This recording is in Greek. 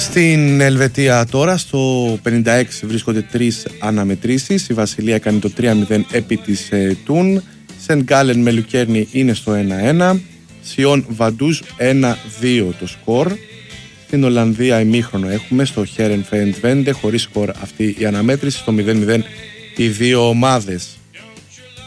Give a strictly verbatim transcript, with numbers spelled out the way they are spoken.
Στην Ελβετία τώρα στο πενήντα έξι βρίσκονται τρεις αναμετρήσεις. Η Βασιλεία κάνει το τρία μηδέν επί της ε, Τούν. Σεντ Γκάλεν με Λουκέρνη είναι στο ένα ένα. Σιόν Βαντούζ ένα δύο το σκορ. Στην Ολλανδία ημίχρονο έχουμε στο Χέρεν Φεντβέντε χωρίς σκορ αυτή η αναμέτρηση. Στο μηδέν μηδέν οι δύο ομάδες.